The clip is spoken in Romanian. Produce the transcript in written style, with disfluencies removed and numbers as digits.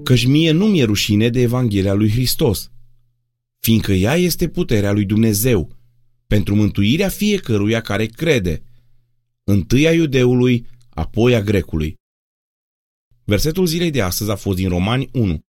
Căci mie nu mi-e rușine de Evanghelia lui Hristos, fiindcă ea este puterea lui Dumnezeu, pentru mântuirea fiecăruia care crede, întâi a iudeului, apoi a grecului. Versetul zilei de astăzi a fost din Romani 1,